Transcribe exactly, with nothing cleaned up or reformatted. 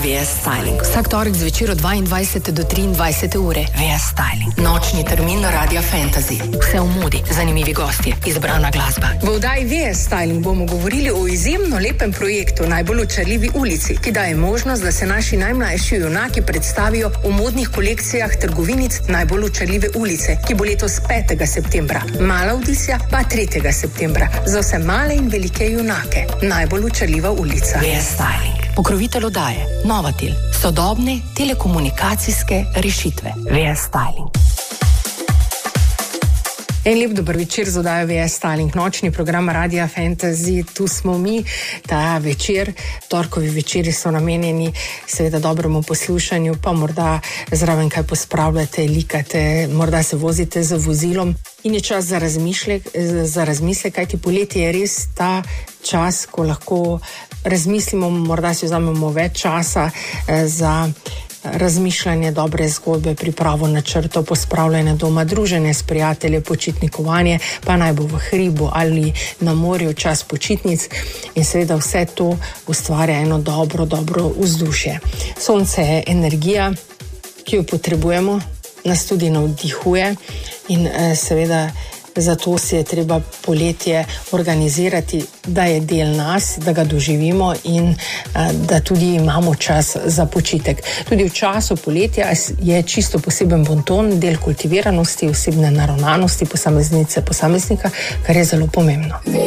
V S Styling. Vsak torek zvečer od dvaindvajsete do triindvajsete ure. V S Styling. Nočni termin Radia Fantasy. Vse v modi, zanimivi gostje, izbrana glasba. V oddaji V S Styling bomo govorili o izjemno lepem projektu Najbolj očarljivi ulici, ki daje možnost, da se naši najmlajši junaki predstavijo v modnih kolekcijah trgovinic Najbolj očarljive ulice, ki bo letos petega septembra. Mala audicija pa tretjega septembra. Za vse male in velike junake. Najbolj očarljiva ulica. V S Styling. Pokrovitelj oddaje Novatel. Sodobne telekomunikacijske rešitve. V S Styling. En lep dober večer z oddajo V S Styling, nočni program Radia Fantasy. Tu smo mi, ta večer, torkovi večeri so namenjeni seveda dobremu poslušanju, pa morda zraven kaj pospravljate, likate, morda se vozite z vozilom in je čas za razmišljek, za razmislek, kajti poletje je res ta čas, ko lahko razmislimo, morda si vzamemo več časa za razmišljanje, dobre zgodbe, pripravo načrtov, pospravljanje doma, druženje s prijatelji, počitnikovanje, pa naj bo v hribu ali na morju, čas počitnic in seveda vse to ustvarja eno dobro, dobro vzdušje. Sonce je energija, ki jo potrebujemo, nas tudi navdihuje in seveda zato si je treba poletje organizirati, da je del nas, da ga doživimo in da tudi imamo čas za počitek. Tudi v času poletja je čisto poseben bonton, del kultiviranosti, osebne naravnanosti posameznice, posameznika, kar je zelo pomembno.